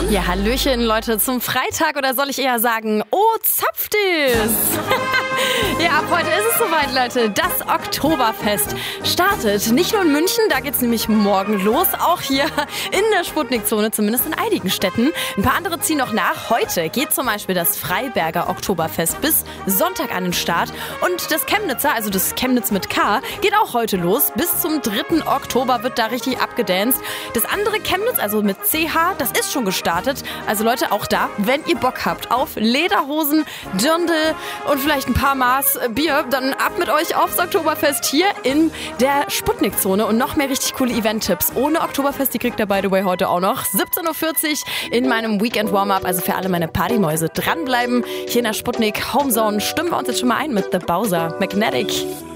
Ja, Hallöchen, Leute, zum Freitag oder soll ich eher sagen, oh, zapft es! Ja, ab heute ist es soweit, Leute. Das Oktoberfest startet nicht nur in München, da geht's nämlich morgen los, auch hier in der Sputnik-Zone, zumindest in einigen Städten. Ein paar andere ziehen noch nach. Heute geht zum Beispiel das Freiberger Oktoberfest bis Sonntag an den Start. Und das Chemnitzer, also das Chemnitz mit K, geht auch heute los. Bis zum 3. Oktober wird da richtig abgedanced. Das andere Chemnitz, also mit CH, das ist schon gestartet. Also Leute, auch da, wenn ihr Bock habt auf Lederhosen, Dirndl und vielleicht ein paar Maß Bier, dann ab mit euch aufs Oktoberfest hier in der Sputnik-Zone und noch mehr richtig coole Event-Tipps. Ohne Oktoberfest, die kriegt ihr by the way heute auch noch. 17.40 Uhr in meinem Weekend-Warm-Up, also für alle meine Partymäuse dranbleiben. Hier in der Sputnik Homezone stimmen wir uns jetzt schon mal ein mit The Bowser Magnetic.